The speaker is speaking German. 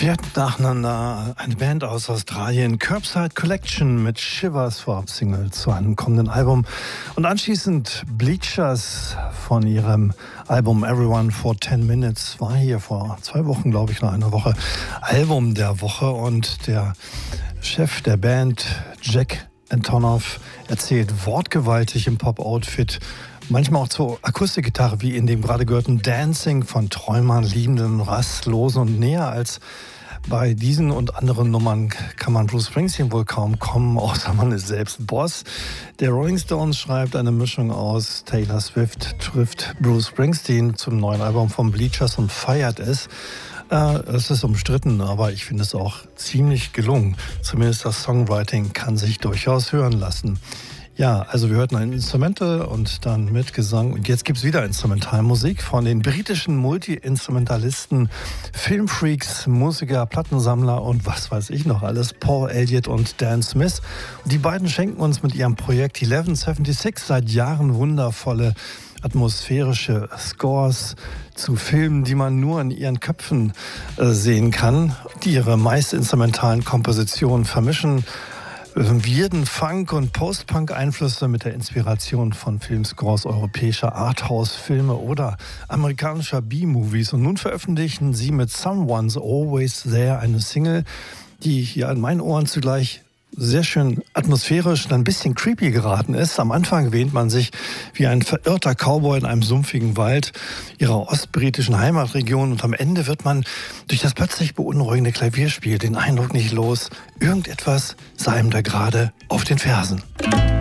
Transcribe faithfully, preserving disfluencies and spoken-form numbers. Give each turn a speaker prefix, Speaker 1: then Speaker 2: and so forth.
Speaker 1: Klärt nacheinander eine Band aus Australien, Curbside Collection mit Shivers vorab Single zu einem kommenden Album und anschließend Bleachers von ihrem Album Everyone for ten Minutes war hier vor zwei Wochen, glaube ich, nach einer Woche Album der Woche und der Chef der Band, Jack Antonoff, erzählt wortgewaltig im Pop-Outfit, manchmal auch zur Akustikgitarre, wie in dem gerade gehörten Dancing von Träumern, Liebenden, Rastlosen und näher als bei diesen und anderen Nummern kann man Bruce Springsteen wohl kaum kommen, außer man ist selbst Boss. Der Rolling Stones schreibt eine Mischung aus Taylor Swift trifft Bruce Springsteen zum neuen Album von Bleachers und feiert es. Äh, es ist umstritten, aber ich finde es auch ziemlich gelungen. Zumindest das Songwriting kann sich durchaus hören lassen. Ja, also wir hörten ein Instrumental und dann mit Gesang. Und jetzt gibt's wieder Instrumentalmusik von den britischen Multi-Instrumentalisten, Filmfreaks, Musiker, Plattensammler und was weiß ich noch alles, Paul Elliott und Dan Smith. Und die beiden schenken uns mit ihrem Projekt elf sechsundsiebzig seit Jahren wundervolle atmosphärische Scores zu Filmen, die man nur in ihren Köpfen äh, sehen kann, die ihre meist instrumentalen Kompositionen vermischen. Weirden Funk- und Post-Punk-Einflüsse mit der Inspiration von Filmscores europäischer Arthouse-Filme oder amerikanischer B-Movies. Und nun veröffentlichen sie mit Someone's Always There eine Single, die hier an meinen Ohren zugleich sehr schön atmosphärisch und ein bisschen creepy geraten ist. Am Anfang wähnt man sich wie ein verirrter Cowboy in einem sumpfigen Wald ihrer ostbritischen Heimatregion und am Ende wird man durch das plötzlich beunruhigende Klavierspiel den Eindruck nicht los, irgendetwas sei ihm da gerade auf den Fersen.